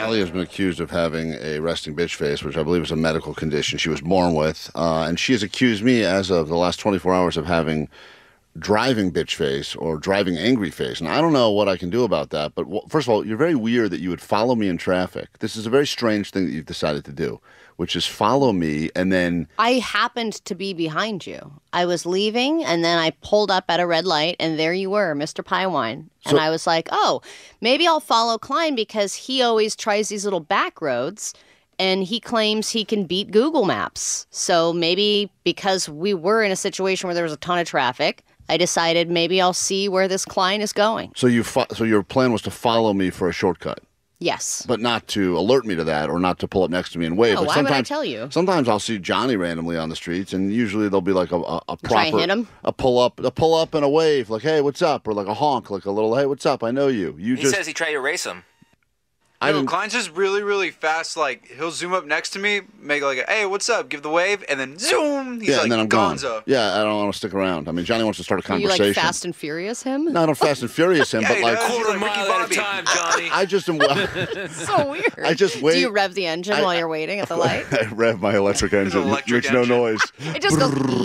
Allie has been accused of having a resting bitch face, which I believe is a medical condition she was born with. And she has accused me, as of the last 24 hours, of having driving bitch face or driving angry face. And I don't know what I can do about that. But first of all, you're very weird that you would follow me in traffic. This is a very strange thing that you've decided to do, which is follow me and then... I happened to be behind you. I was leaving, and then I pulled up at a red light, and there you were, Mr. Piewine. And I was like, oh, maybe I'll follow Klein because he always tries these little back roads, and he claims he can beat Google Maps. So maybe because we were in a situation where there was a ton of traffic, I decided maybe I'll see where this Klein is going. So your plan was to follow me for a shortcut? Yes. But not to alert me to that or not to pull up next to me and wave. No, why would I tell you? Sometimes I'll see Johnny randomly on the streets, and usually there'll be like a proper... Try and hit him? A pull up and a wave, like, hey, what's up? Or like a honk, like a little, hey, what's up? I know you. He says he tried to race him. Klein's just really, really fast. Like, he'll zoom up next to me, make like a, hey, what's up? Give the wave, and then zoom. He's like, and then I'm gonzo. gone. Yeah, I don't want to stick around. I mean, Johnny wants to start a conversation. You like Fast and Furious him? No, I don't Fast and Furious him, but like... Quarter mile at a time, Johnny. I just am... So weird. I just wait. Do you rev the engine while you're waiting at the light? I rev my electric engine. Makes no noise. It just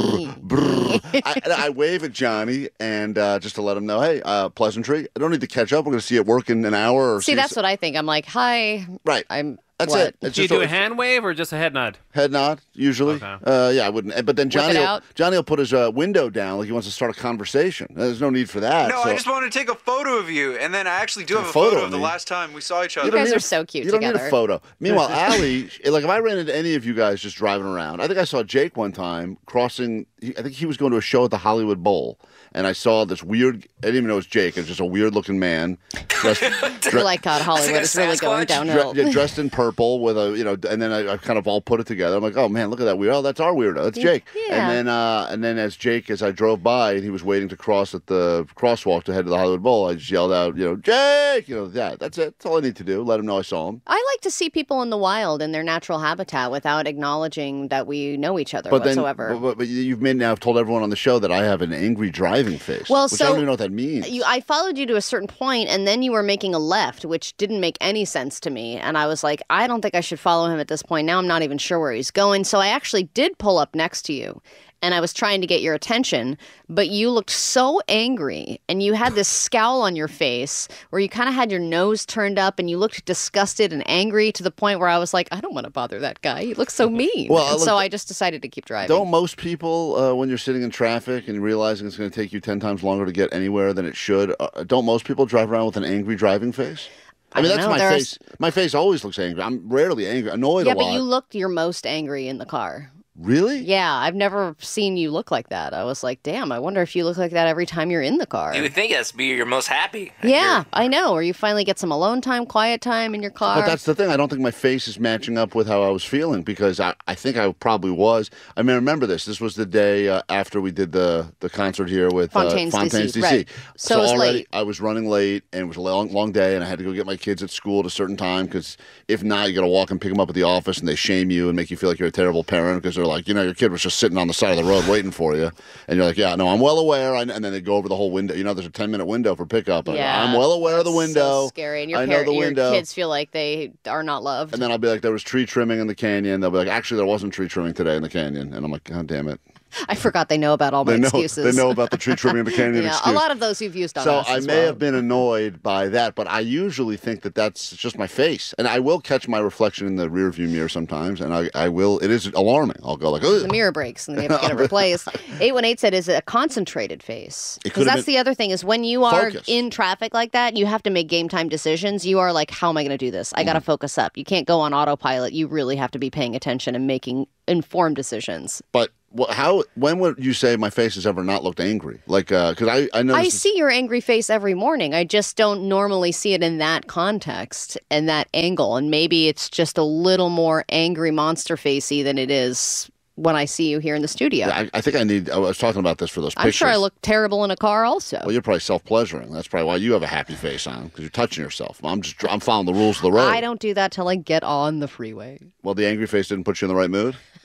goes... I wave at Johnny and just to let him know, hey, pleasantry. I don't need to catch up. We're going to see it work in an hour. Or See, that's what I think. I'm like, hi. Right. That's what? it. It's Do you do a hand wave or just a head nod? Head nod, usually. Okay. Yeah, I wouldn't. But then Johnny will put his window down like he wants to start a conversation. There's no need for that. No, so. I just wanted to take a photo of you, and then I actually do have a photo of the last time we saw each other. You guys are so cute together. You don't need a photo. Meanwhile, Allie, like if I ran into any of you guys just driving around, I think I saw Jake one time crossing, I think he was going to a show at the Hollywood Bowl. And I saw this weird, I didn't even know it was Jake. It was just a weird looking man. You're like, God, Hollywood is really going downhill. Dressed in purple with a, and then I kind of all put it together. I'm like, oh man, look at that weirdo. Oh, that's our weirdo. That's Jake. Yeah. And then as I drove by and he was waiting to cross at the crosswalk to head to the Hollywood Bowl, I just yelled out, Jake, that's it. That's all I need to do. Let him know I saw him. I like to see people in the wild in their natural habitat without acknowledging that we know each other whatsoever. But you've now told everyone on the show that I have an angry driving face. Well, which I don't even know what that means. I followed you to a certain point, and then you were making a left, which didn't make any sense to me. And I was like, I don't think I should follow him at this point. Now I'm not even sure where he's going. So I actually did pull up next to you, and I was trying to get your attention, but you looked so angry, and you had this scowl on your face where you kind of had your nose turned up, and you looked disgusted and angry to the point where I was like, I don't want to bother that guy. He looks so mean. So I just decided to keep driving. Don't most people, when you're sitting in traffic and realizing it's going to take you 10 times longer to get anywhere than it should, don't most people drive around with an angry driving face? I mean, that's my face. My face always looks angry. I'm rarely angry, annoyed a lot. Yeah, but you looked your most angry in the car. Really? Yeah, I've never seen you look like that. I was like, damn, I wonder if you look like that every time you're in the car. You would think that's be your most happy. Yeah, I know. Or you finally get some alone time, quiet time in your car. But that's the thing. I don't think my face is matching up with how I was feeling because I think I probably was. I mean, remember this. This was the day after we did the concert here with Fontaine's DC. Right. So it was already late. I was running late and it was a long day and I had to go get my kids at school at a certain time because if not, you got to walk and pick them up at the office and they shame you and make you feel like you're a terrible parent because they're like, your kid was just sitting on the side of the road waiting for you. And you're like, yeah, no, I'm well aware. And then they go over the whole window. There's a 10-minute window for pickup. Yeah, I'm well aware of the window. So scary. And your window. Kids feel like they are not loved. And then I'll be like, there was tree trimming in the canyon. They'll be like, actually, there wasn't tree trimming today in the canyon. And I'm like, God damn it. I forgot they know about all my excuses. They know about the tree trimming in the canyon excuse. A lot of those you've used on so us I may have been annoyed by that, but I usually think that that's just my face. And I will catch my reflection in the rearview mirror sometimes, and I will. It is alarming. I'll go like, ugh. The mirror breaks, and then you have to get it replaced. 818 said, is it a concentrated face? Because that's the other thing, is when you are in traffic like that, you have to make game time decisions. You are like, how am I going to do this? I got to focus up. You can't go on autopilot. You really have to be paying attention and making informed decisions. But when would you say my face has ever not looked angry? Like, because I know I see your angry face every morning. I just don't normally see it in that context and that angle. And maybe it's just a little more angry monster facey than it is when I see you here in the studio. Yeah, I think I was talking about this for those pictures. I'm sure I look terrible in a car also. Well, you're probably self-pleasuring. That's probably why you have a happy face on, because you're touching yourself. I'm following the rules of the road. I don't do that till I get on the freeway. Well, the angry face didn't put you in the right mood?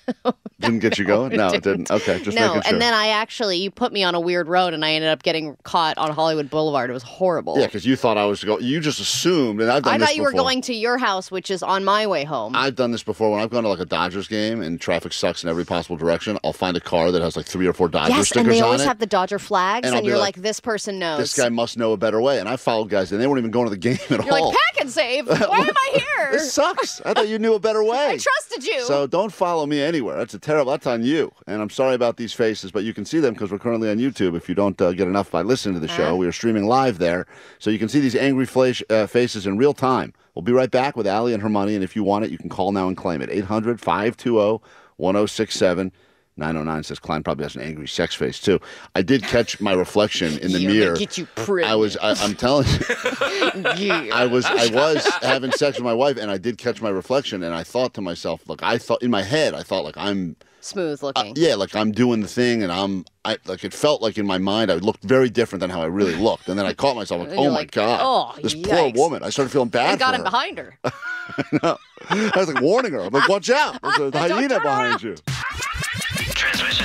Didn't get you going? No, it didn't. Okay, just No, making sure. and then you put me on a weird road, and I ended up getting caught on Hollywood Boulevard. It was horrible. Yeah, because you thought I was to go. You just assumed, and I've done I this thought you were before. going to your house, which is on my way home. I've done this before when I've gone to like a Dodgers game and traffic sucks in every possible direction. I'll find a car that has like 3 or 4 Dodger yes, stickers and they on always it. have the Dodger flags, And I'll and be you're like, like, this person knows. This guy must know a better way. And I followed guys, and they weren't even going to the game at You're all. like, pack and save. Why am I here? This sucks. I thought you knew a better way. I trusted you. So don't follow me anywhere. That's that's on you. And I'm sorry about these faces, but you can see them because we're currently on YouTube. If you don't get enough by listening to the show, we are streaming live there. So you can see these angry faces in real time. We'll be right back with Allie and her money. And if you want it, you can call now and claim it. 800-520-1067. 909 says Klein probably has an angry sex face too. I did catch my reflection in the Yeah, mirror. get you pretty. I'm telling you. Yeah. I was having sex with my wife, and I did catch my reflection, and I thought to myself, like I thought in my head, I thought like I'm Smooth looking. yeah, like I'm doing the thing, and like it felt like in my mind I looked very different than how I really looked, and then I caught myself like, And oh you're my like, god, oh, this poor yikes. woman. I started feeling bad I got for him her. behind her. No. I was like warning her. I'm like, watch out! There's a Don't hyena turn behind you. Transmission.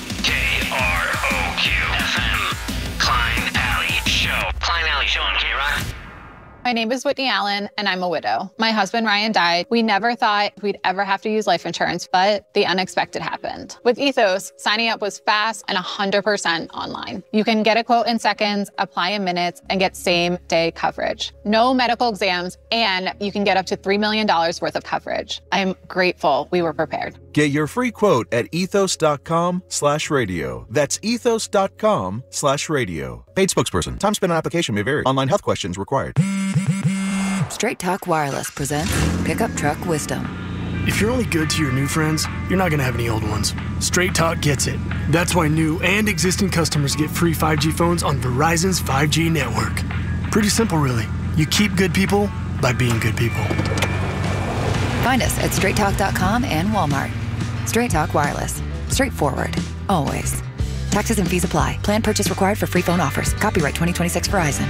KROQ-FM. Klein Alley Show. Klein Alley Show on K-Rock. My name is Whitney Allen, and I'm a widow. My husband, Ryan, died. We never thought we'd ever have to use life insurance, but the unexpected happened. With Ethos, signing up was fast and 100% online. You can get a quote in seconds, apply in minutes, and get same-day coverage. No medical exams, and you can get up to $3 million worth of coverage. I'm grateful we were prepared. Get your free quote at ethos.com/radio. That's ethos.com/radio. Paid spokesperson. Time spent on application may vary. Online health questions required. Straight Talk Wireless presents Pickup Truck Wisdom. If you're only good to your new friends, you're not going to have any old ones. Straight Talk gets it. That's why new and existing customers get free 5G phones on Verizon's 5G network. Pretty simple, really. You keep good people by being good people. Find us at straighttalk.com and Walmart. Straight Talk Wireless. Straightforward. Always. Taxes and fees apply. Plan purchase required for free phone offers. Copyright 2026 Verizon.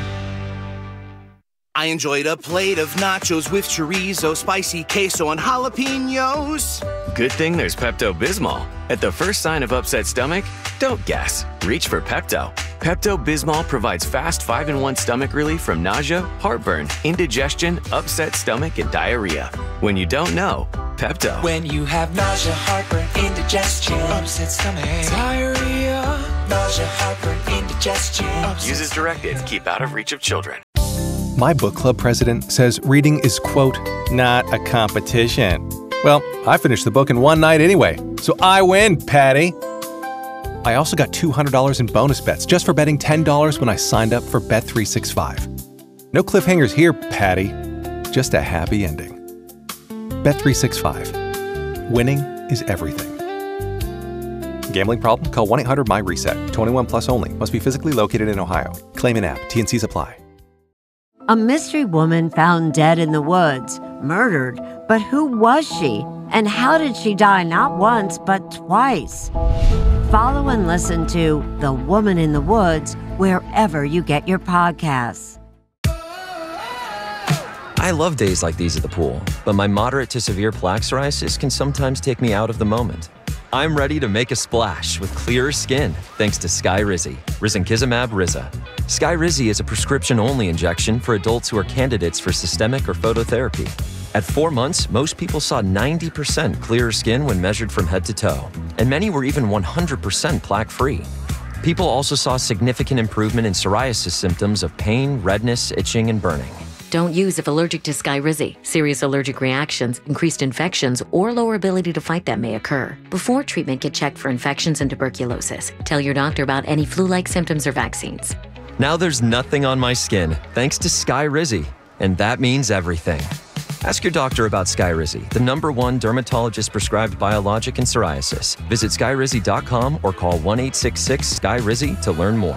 I enjoyed a plate of nachos with chorizo, spicy queso, and jalapenos. Good thing there's Pepto-Bismol. At the first sign of upset stomach, don't guess. Reach for Pepto. Pepto-Bismol provides fast 5-in-1 stomach relief from nausea, heartburn, indigestion, upset stomach, and diarrhea. When you don't know, Pepto. When you have nausea, heartburn, indigestion, upset stomach, diarrhea, nausea, heartburn, indigestion. Use as directed. Keep out of reach of children. My book club president says reading is, quote, not a competition. Well, I finished the book in one night anyway, so I win, Patty. I also got $200 in bonus bets just for betting $10 when I signed up for Bet365. No cliffhangers here, Patty. Just a happy ending. Bet365. Winning is everything. Gambling problem? Call 1-800-MY-RESET. 21 plus only. Must be physically located in Ohio. Claim in app. T&Cs apply. A mystery woman found dead in the woods, murdered. But who was she? And how did she die not once, but twice? Follow and listen to The Woman in the Woods wherever you get your podcasts. I love days like these at the pool, but my moderate to severe plaque psoriasis can sometimes take me out of the moment. I'm ready to make a splash with clearer skin thanks to Skyrizi, risankizumab Riza. Skyrizi is a prescription-only injection for adults who are candidates for systemic or phototherapy. At 4 months, most people saw 90% clearer skin when measured from head to toe, and many were even 100% plaque-free. People also saw significant improvement in psoriasis symptoms of pain, redness, itching, and burning. Don't use if allergic to Skyrizi. Serious allergic reactions, increased infections, or lower ability to fight them may occur. Before treatment, get checked for infections and tuberculosis. Tell your doctor about any flu-like symptoms or vaccines. Now there's nothing on my skin thanks to Skyrizi, and that means everything. Ask your doctor about Skyrizi, the #1 dermatologist-prescribed biologic in psoriasis. Visit Skyrizi.com or call 1-866-SKYRIZI to learn more.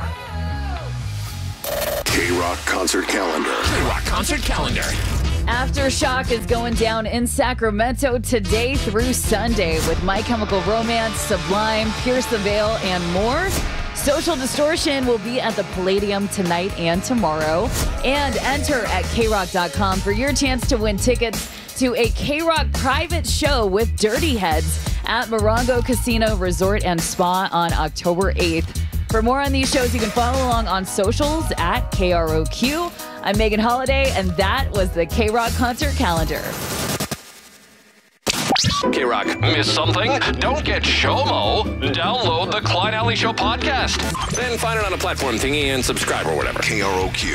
K-Rock Concert Calendar. K-Rock Concert Calendar. Aftershock is going down in Sacramento today through Sunday with My Chemical Romance, Sublime, Pierce the Veil, and more. Social Distortion will be at the Palladium tonight and tomorrow. And enter at KROQ.com for your chance to win tickets to a K-Rock private show with Dirty Heads at Morongo Casino Resort and Spa on October 8th. For more on these shows, you can follow along on socials at KROQ. I'm Megan Holiday, and that was the K-Rock concert calendar. K-Rock, miss something? Don't get SHOMO. Download the Klein Alley Show podcast. Then find it on a platform thingy and subscribe or whatever. KROQ.